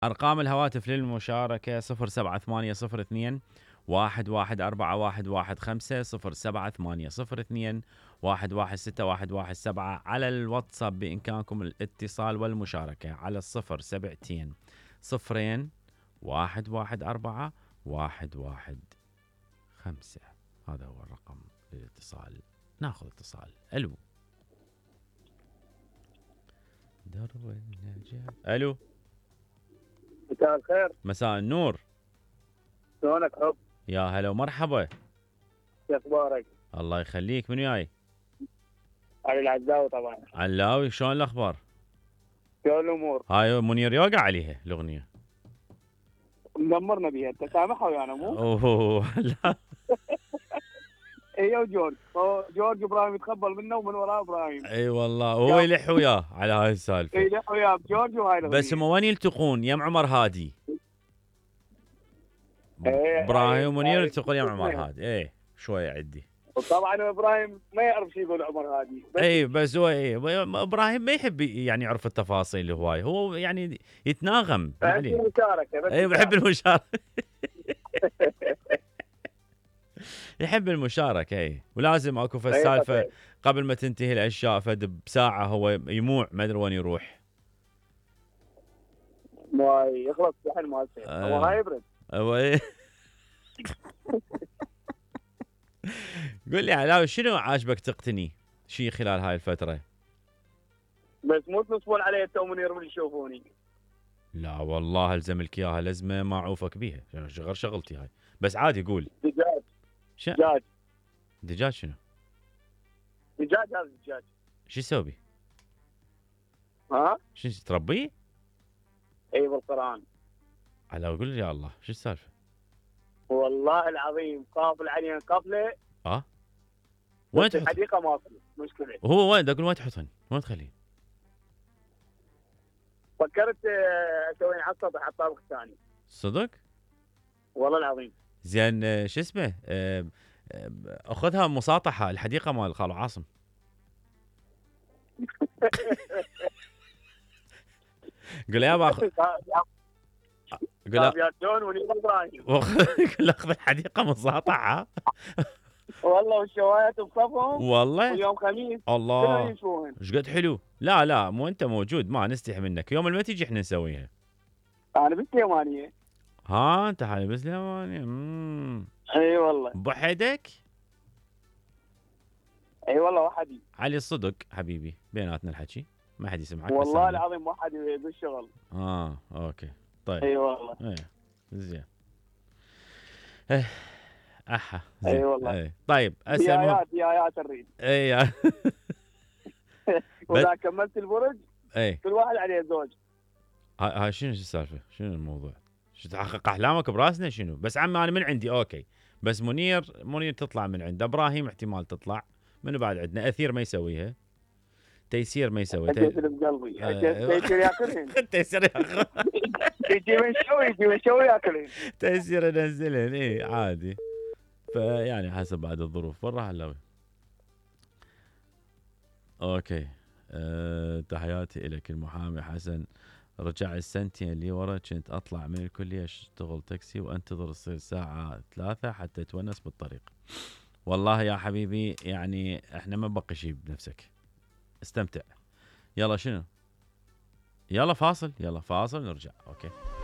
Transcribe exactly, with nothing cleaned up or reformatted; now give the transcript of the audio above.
أرقام الهواتف للمشاركة صفر سبعة ثمانية صفر اثنين واحد واحد أربعة واحد واحد خمسة صفر سبعة ثمانية صفر اثنين واحد واحد ستة واحد واحد سبعة. على الواتساب بإمكانكم الاتصال والمشاركة على الصفر سبعتين صفرين واحد واحد أربعة واحد واحد خمسة. هذا هو الرقم للاتصال. ناخذ اتصال. ألو درب النجاة. ألو مساء الخير. مساء النور. شلونك حب؟ يا هلا ومرحبا. شو اخبارك؟ الله يخليك. من وياي؟ علي العزاوي طبعا. علاوي. شلون الاخبار؟ شو الامور؟ هاي منير يوقع عليها الاغنيه. مدمرنا بيها. انت سامحها ويانا مو؟ اوه لا. هي وجورج. هو جورج ابراهيم يتخبل منه ومن وراه ابراهيم. اي والله هو يلح وياه على هاي السالفه. اي يلح وياه بجورج وهاي الاغنيه. بس هم وين يلتقون؟ يم عمر هادي. إيه ابراهيم ومنير إيه يلتقون يم عمر إيه. هادي. ايه شويه عدي. وطبعا ابراهيم ما يعرف شو يقول عمر هادي. اي بس هو ايه ابراهيم ما يحب يعني يعرف التفاصيل هواي. هو يعني يتناغم يعني المشاركه بس. اي بحب المشاركه. يحب المشاركة. اي ولازم اكو فالسالفة قبل ما تنتهي الاشياء فد بساعة هو يموع ما ادري وين يروح. ما يخلص الحين ما يصير. آه. هو هاي يبرد. هو ايه. قل لي علاوي شنو عاجبك تقتني شيء خلال هاي الفترة؟ بس مو تنصبون علي انت ومنير اللي يشوفوني. لا والله الزملك اياها لزمة ما اعوفك بيها. غير شغلتي هاي. بس عادي قول. دجاج. ش... دجاج. دجاج شنو؟ دجاج هذا الدجاج. شو يسوي بيه؟ ها؟ شو تربيه؟ اي بالقران. علاوي قول لي يا الله شو السالفة؟ والله العظيم قافل علينا قفله. اه وين تحط؟ الحديقه ماكو مشكله. هو وين اقول وين تحطهن؟ وين تخليه؟ فكرت اسوي على السطح على الطابق الثاني. صدق؟ والله العظيم. زين شو اسمه؟ اخذها مساطحه الحديقه مال خالو عاصم. قول يا باخذ. قول يا جون ونير ابراهيم. قول اخذ الحديقه مساطحه. والله والشوايات بصفهم. والله ويوم خميس الله ايش قد حلو. لا لا مو انت موجود ما نستحي منك. يوم ما تيجي احنا نسويها. انا بالسليمانيه. ها انت حالي بالسليمانيه. امم اي والله. بوحدك؟ اي والله وحدي. علي الصدق حبيبي بيناتنا الحكي ما حد يسمعك. والله العظيم وحدي بالشغل. اه اوكي طيب. اي والله. ايه زين. ايه احا زين. اي والله. ايه طيب هي ايات هي ايات الريد. اي واذا كملت البرج ايه كل واحد عليه زوج. هاي شنو السالفه؟ شنو الموضوع؟ شو تحقق احلامك براسنا شنو؟ بس عمي انا من عندي اوكي. بس منير منير تطلع من عنده. ابراهيم احتمال تطلع. منو بعد عندنا؟ اثير ما يسويها. تيسير ما يسوي. تيسير بقلبي. تيسير ياكلهن. تيسير ياكلهن. يجي من شوي يجي من شوي ياكلهن. تيسير ينزلهن اي عادي. فيعني حسب بعد الظروف. وين راح اللوي؟ اوكي أه تحياتي لك المحامي حسن. رجع السنتين اللي ورا كنت اطلع من الكليه اشتغل تاكسي وانتظر تصير ساعه ثلاثه حتى تونس بالطريق. والله يا حبيبي يعني احنا ما بقي شيء بنفسك. استمتع. يلا شنو؟ يلا فاصل. يلا فاصل نرجع. اوكي.